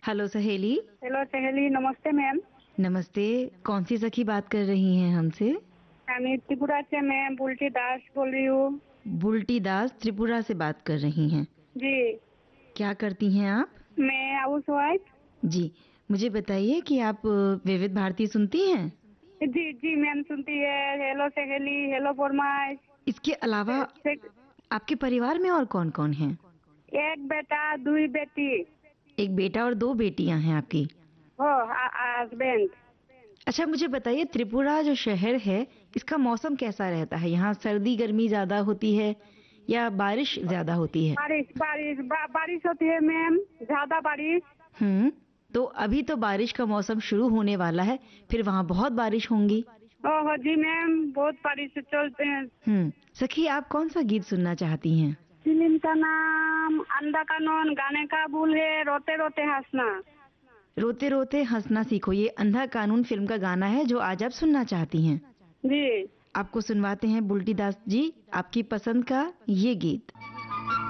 Hello सहेली। Hello सहेली, नमस्ते मैम। नमस्ते। कौन सी सखी बात कर रही हैं हमसे? मैं त्रिपुरा से मैं बुल्टी दास बोल रही हूँ। बुल्टी दास त्रिपुरा से बात कर रही हैं। जी। क्या करती हैं आप? मैं हाउस वाइफ। जी, मुझे बताइए कि आप विविध भारती सुनती हैं? जी जी मैम, सुनती है। हेलो सहेली, हेलो फरमाइश। इसके अलावा आपके परिवार में और कौन-कौन हैं? एक बेटा, दो बेटी। एक बेटा और 2 बेटियां हैं आपकी। हो हस्बैंड। अच्छा, मुझे बताइए त्रिपुरा जो शहर है, इसका मौसम कैसा रहता है? यहाँ सर्दी गर्मी ज़्यादा होती है या बारिश ज़्यादा होती है? बारिश होती है मैम, ज्यादा बारिश। तो अभी तो बारिश का मौसम शुरू होने वाला है, फिर वहाँ बहुत बारिश होंगी। ओह जी मैम, बहुत बारिश चलते हैं। सखी, आप कौन सा गीत सुनना चाहती हैं? फिल्म का नाम अंधा कानून, गाने का बोल है रोते रोते हंसना। रोते रोते हंसना सीखो, ये अंधा कानून फिल्म का गाना है जो आज आप सुनना चाहती हैं। जी। आपको सुनवाते हैं बुल्टी दास जी आपकी पसंद का ये गीत।